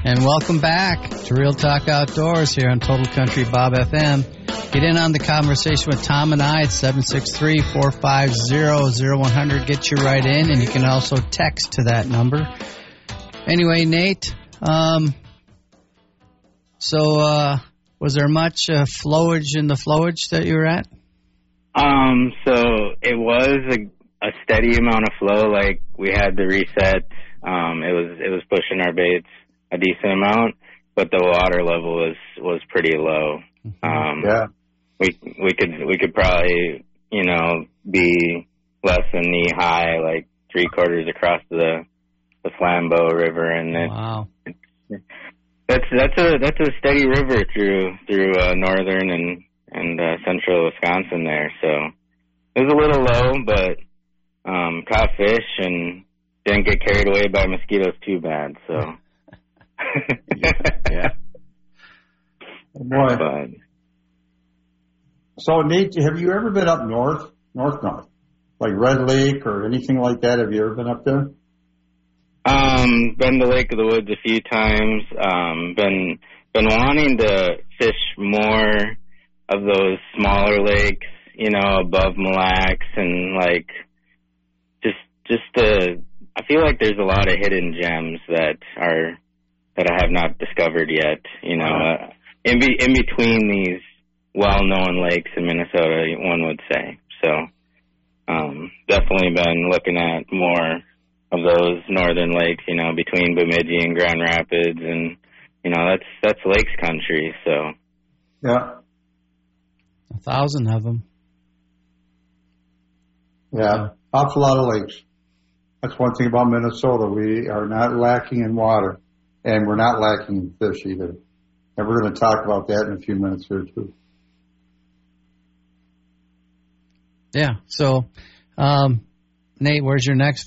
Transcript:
And welcome back to Real Talk Outdoors here on Total Country Bob FM. Get in on the conversation with Tom and I at 763-450-0100. Get you right in, and you can also text to that number. Anyway, Nate, so was there much flowage in the flowage that you were at? So it was a steady amount of flow. Like, we had the reset. It was pushing our baits a decent amount, but the water level was pretty low. Yeah. We could probably, be less than knee high, like 3/4 across the Flambeau River, and wow. That's a steady river through northern and central Wisconsin there. So it was a little low, but caught fish and didn't get carried away by mosquitoes too bad. So yeah. Oh boy. But, so Nate, have you ever been up north, like Red Lake or anything like that? Have you ever been up there? Been to Lake of the Woods a few times. Been wanting to fish more of those smaller lakes, above Mille Lacs, and like I feel like there's a lot of hidden gems that I have not discovered yet. In between these well-known lakes in Minnesota, one would say. So, definitely been looking at more of those northern lakes, between Bemidji and Grand Rapids, and that's lakes country. So, yeah, 1,000 of them. Yeah, awful lot of lakes. That's one thing about Minnesota. We are not lacking in water, and we're not lacking in fish either. And we're going to talk about that in a few minutes here too. Yeah. So, Nate, where's your next